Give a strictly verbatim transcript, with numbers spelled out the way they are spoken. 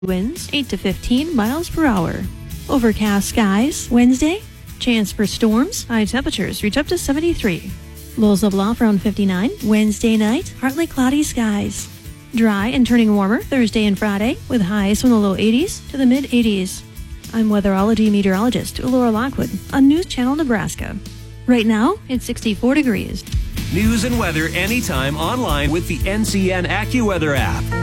Winds eight to fifteen miles per hour. Overcast skies Wednesday. Chance for storms. High temperatures reach up to seventy-three. Lows level off around fifty-nine. Wednesday night, partly cloudy skies. Dry and turning warmer Thursday and Friday with highs from the low eighties to the mid eighties. I'm weatherology meteorologist Laura Lockwood on News Channel Nebraska. Right now, it's sixty-four degrees. News and weather anytime online with the N C N AccuWeather app.